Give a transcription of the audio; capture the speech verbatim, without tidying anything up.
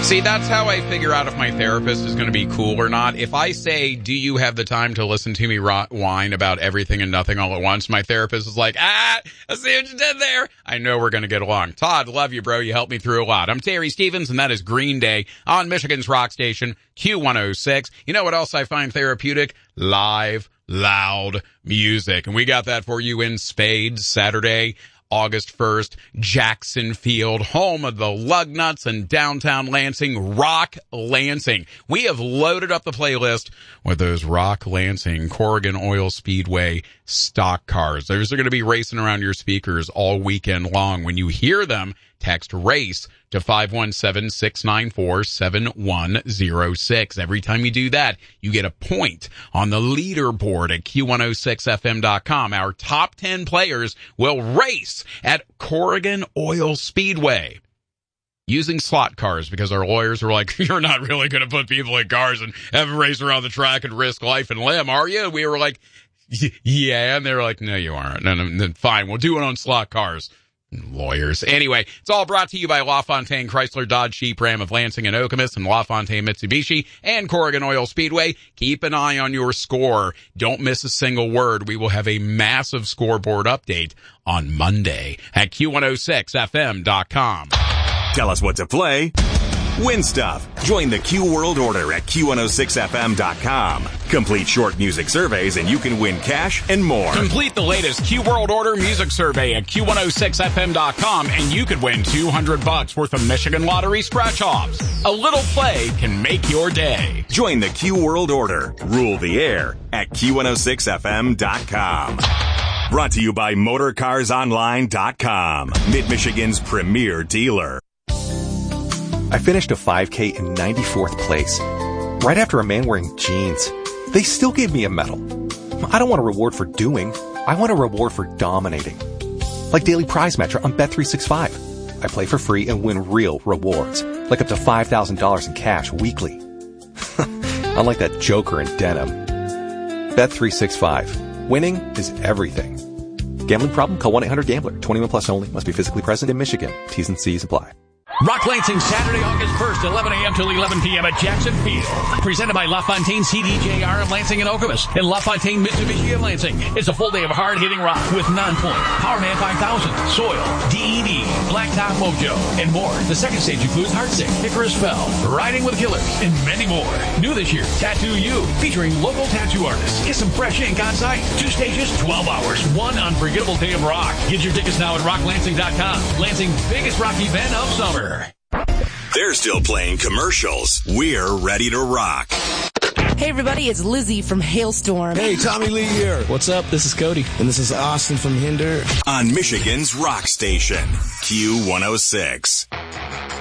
See, that's how I figure out if my therapist is going to be cool or not. If I say, do you have the time to listen to me rot- whine about everything and nothing all at once, my therapist is like, ah, I see what you did there. I know we're going to get along. Todd, love you, bro. You helped me through a lot. I'm Terry Stevens, and that is Green Day on Michigan's rock station, Q one oh six. You know what else I find therapeutic? Live, loud music. And we got that for you in spades Saturday, August first, Jackson Field, home of the Lugnuts and downtown Lansing, Rock Lansing. We have loaded up the playlist with those Rock Lansing Corrigan Oil Speedway stock cars. Those are going to be racing around your speakers all weekend long. When you hear them, text RACE to five one seven, six nine four, seven one zero six. Every time you do that, you get a point on the leaderboard at Q one oh six F M dot com. Our top ten players will race at Corrigan Oil Speedway using slot cars, because our lawyers were like, you're not really going to put people in cars and have them race around the track and risk life and limb, are you? We were like, yeah. And they were like, no, you aren't. And then fine, we'll do it on slot cars. Lawyers. Anyway, it's all brought to you by LaFontaine Chrysler Dodge Jeep Ram of Lansing and Okemos and LaFontaine Mitsubishi and Corrigan Oil Speedway. Keep an eye on your score. Don't miss a single word. We will have a massive scoreboard update on Monday at Q one oh six F M dot com. Tell us what to play. Win stuff. Join the Q World Order at Q one oh six F M dot com. Complete short music surveys and you can win cash and more. Complete the latest Q World Order music survey at Q one oh six F M dot com and you could win two hundred bucks worth of Michigan Lottery scratch-offs. A little play can make your day. Join the Q World Order. Rule the air at Q one oh six F M dot com. Brought to you by Motor Cars Online dot com. Mid-Michigan's premier dealer. I finished a five K in ninety-fourth place, right after a man wearing jeans. They still gave me a medal. I don't want a reward for doing. I want a reward for dominating. Like Daily Prize Matcher on Bet three sixty-five. I play for free and win real rewards, like up to five thousand dollars in cash weekly. Unlike that joker in denim. Bet three sixty-five. Winning is everything. Gambling problem? Call one eight hundred gambler. twenty-one plus only. Must be physically present in Michigan. T's and C's apply. Rock Lansing, Saturday, August first, eleven a.m. till eleven p.m. at Jackson Field. Presented by LaFontaine C D J R of Lansing and Okemos and LaFontaine Mitsubishi of Lansing. It's a full day of hard-hitting rock with Non-Point, Powerman five thousand, Soil, D E D, Blacktop Mojo, and more. The second stage includes Heartsick, Icarus Fell, Riding with Killers, and many more. New this year, Tattoo You, featuring local tattoo artists. Get some fresh ink on site. Two stages, twelve hours, one unforgettable day of rock. Get your tickets now at rock lansing dot com. Lansing's biggest rock event of summer. They're still playing commercials. We're ready to rock. Hey everybody, it's Lizzie from Hailstorm. Hey, Tommy Lee here. What's up? This is Cody. And this is Austin from Hinder. On Michigan's rock station, Q one oh six.